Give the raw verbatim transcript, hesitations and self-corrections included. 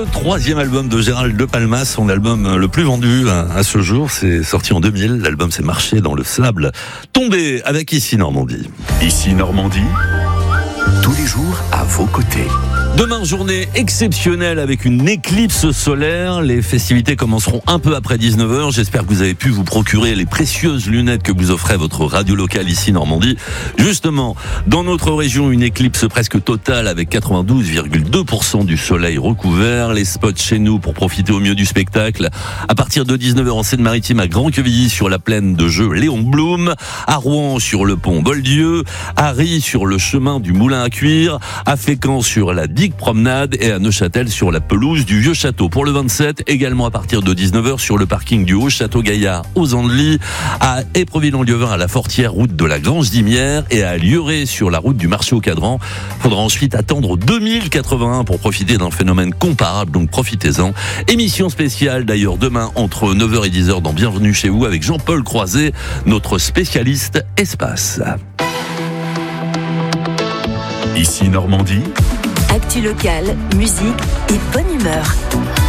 troisième album de Gérald de Palmas, son album le plus vendu à ce jour. C'est sorti en deux mille. L'album s'est marché dans le sable tombé avec Ici Normandie. Ici Normandie, tous les jours à vos côtés. Demain, journée exceptionnelle avec une éclipse solaire. Les festivités commenceront un peu après dix-neuf heures. J'espère que vous avez pu vous procurer les précieuses lunettes que vous offrait votre radio locale Ici Normandie. Justement, dans notre région, une éclipse presque totale avec quatre-vingt-douze virgule deux pour cent du soleil recouvert. Les spots chez nous pour profiter au mieux du spectacle. À partir de dix-neuf heures en Seine-Maritime, à Grand-Quevilly sur la plaine de jeu Léon Blum. À Rouen sur le pont Boldieu. À Ry sur le chemin du Moulin à Cuire. À Fécamp sur la Digue Promenade et à Neuchâtel sur la pelouse du Vieux Château. Pour le vingt-sept, également à partir de dix-neuf heures sur le parking du Haut Château Gaillard aux Andelys, à Épreville-en-Lieuvin à la Fortière, route de la Grange d'Imières, et à Lieuret sur la route du Marché au Cadran. Faudra ensuite attendre deux mille quatre-vingt-un pour profiter d'un phénomène comparable, donc profitez-en. Émission spéciale d'ailleurs demain entre neuf heures et dix heures dans Bienvenue chez vous avec Jean-Paul Croiset, notre spécialiste espace. Ici Normandie. Actu locale, musique et bonne humeur.